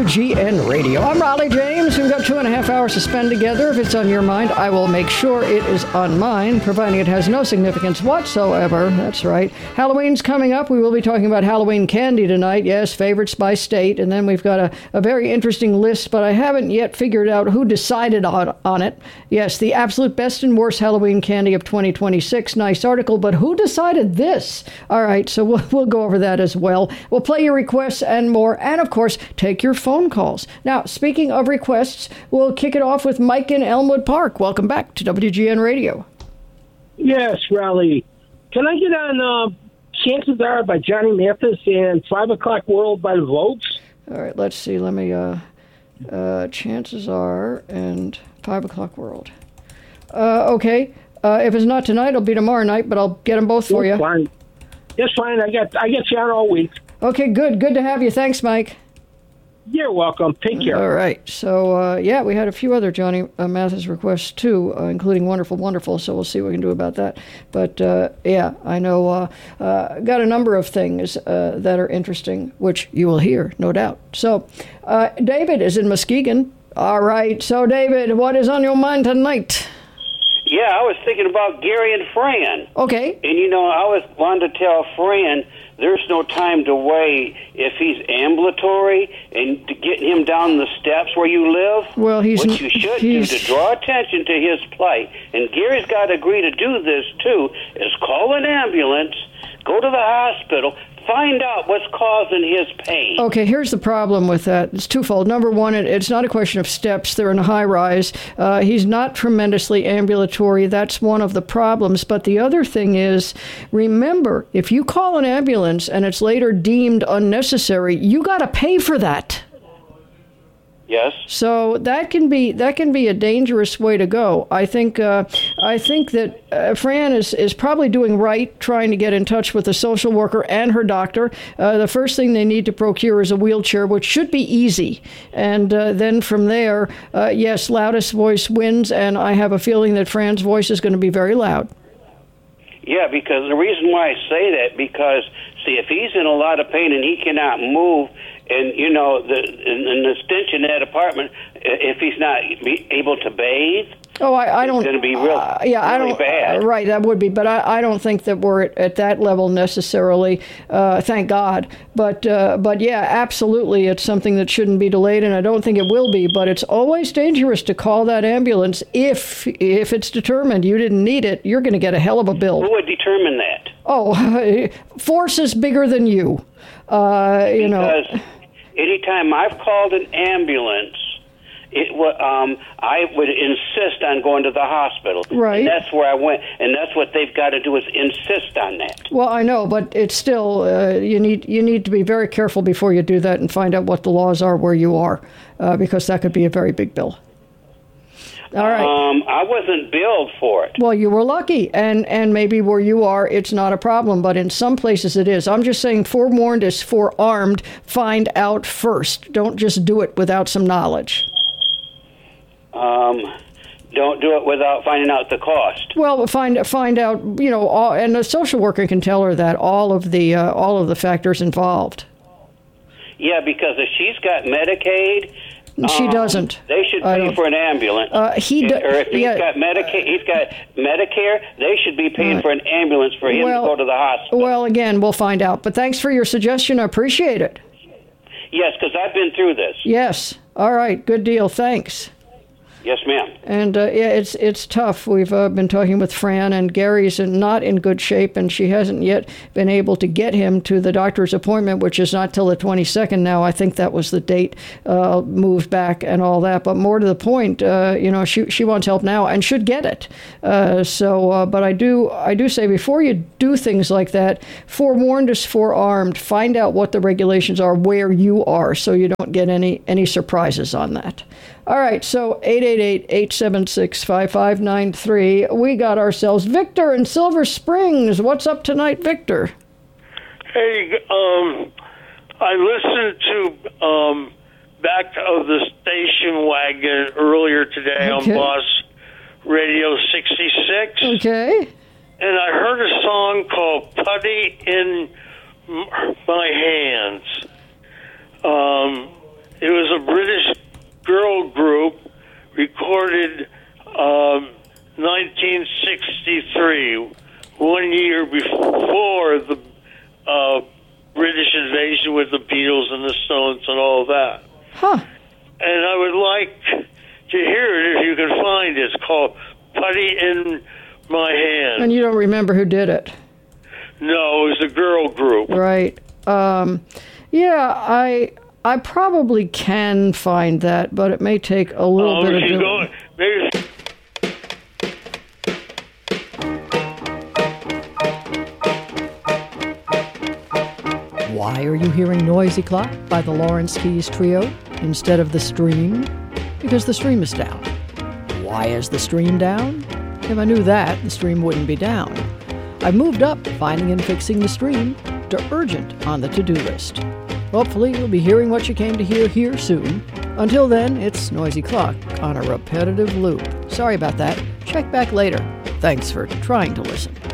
WGN Radio. I'm Raleigh James. We've got 2.5 hours to spend together. If it's on your mind, I will make sure it is on mine, providing it has no significance whatsoever. That's right. Halloween's coming up. We will be talking about Halloween candy tonight. Yes, favorites by state. And then we've got a very interesting list, but I haven't yet figured out who decided on it. Yes, the absolute best and worst Halloween candy of 2026. Nice article, but who decided this? All right, so we'll go over that as well. We'll play your requests and more, and of course, take your phone calls. Now, speaking of requests, we'll kick it off with Mike in Elmwood Park. Welcome back to WGN Radio. Yes, Raleigh. Can I get on Chances Are by Johnny Mathis and 5 O'Clock World by the Vogues? All right, let's see. Let me, Chances Are and 5 O'Clock World. Okay. If it's not tonight, it'll be tomorrow night, but I'll get them both for you. Fine. That's fine. I get you on all week. Okay, good. Good to have you. Thanks, Mike. You're welcome. Take care. All right. So, we had a few other Johnny Mathis requests, too, including Wonderful, Wonderful, so we'll see what we can do about that. But, I know got a number of things that are interesting, which you will hear, no doubt. So, David is in Muskegon. All right. So, David, what is on your mind tonight? Yeah, I was thinking about Gary and Fran. Okay. And, I was wanting to tell Fran there's no time to wait if he's ambulatory and to get him down the steps where you live. Well, what you should do to draw attention to his plight, and Gary's got to agree to do this, too, is call an ambulance, go to the hospital, find out what's causing his pain. Okay, here's the problem with that. It's twofold. Number one, it's not a question of steps. They're in a high rise. He's not tremendously ambulatory. That's one of the problems. But the other thing is, remember, if you call an ambulance and it's later deemed unnecessary, you got to pay for that. Yes. So that can be a dangerous way to go. I think that Fran is probably doing right, trying to get in touch with the social worker and her doctor. The first thing they need to procure is a wheelchair, which should be easy. And then from there, yes, loudest voice wins, and I have a feeling that Fran's voice is going to be very loud. Yeah, because the reason why I say that, because, see, if he's in a lot of pain and he cannot move, and, the stench in that apartment, if he's not able to bathe, I don't. It's going to be really bad. Right, that would be, but I don't think that we're at that level necessarily. Thank God. But yeah, absolutely, it's something that shouldn't be delayed, and I don't think it will be. But it's always dangerous to call that ambulance if it's determined you didn't need it. You're going to get a hell of a bill. Who would determine that? Oh, force is bigger than you. Because anytime I've called an ambulance, I would insist on going to the hospital. Right. And that's where I went, and that's what they've got to do is insist on that. Well, I know, but it's still you need to be very careful before you do that and find out what the laws are where you are, because that could be a very big bill. All right. I wasn't billed for it. Well, you were lucky, and maybe where you are, it's not a problem, but in some places it is. I'm just saying, forewarned is forearmed. Find out first. Don't just do it without some knowledge. Don't do it without finding out the cost. Well, find out, and the social worker can tell her that all of the factors involved. Yeah, because if she's got Medicaid. She doesn't. They should pay for an ambulance. Or if he's got Medicare, they should be paying for an ambulance for him to go to the hospital. Well, again, we'll find out. But thanks for your suggestion. I appreciate it. Yes, because I've been through this. Yes. All right. Good deal. Thanks. Yes, ma'am. And it's tough. We've been talking with Fran, and Gary's not in good shape, and she hasn't yet been able to get him to the doctor's appointment, which is not till the 22nd now. I think that was the date moved back and all that. But more to the point, she wants help now and should get it. But I do say before you do things like that, forewarned is forearmed. Find out what the regulations are where you are, so you don't get any surprises on that. All right, so 888-876-5593. We got ourselves Victor in Silver Springs. What's up tonight, Victor? Hey, I listened to Back of the Station Wagon earlier today on Boss Radio 66. Okay. And I heard a song called Putty in My Hands. It was a recorded 1963, 1 year before the British invasion with the Beatles and the Stones and all that. Huh. And I would like to hear it if you can find it. It's called Putty in My Hand. And you don't remember who did it? No, it was a girl group. Right. Yeah, I probably can find that, but it may take a little bit of doing. Why are you hearing Noisy Clock by the Lawrence Keys Trio instead of The Stream? Because the stream is down. Why is the stream down? If I knew that, the stream wouldn't be down. I've moved up finding and fixing the stream to urgent on the to-do list. Hopefully you'll be hearing what you came to hear here soon. Until then, it's Noisy Clock on a repetitive loop. Sorry about that. Check back later. Thanks for trying to listen.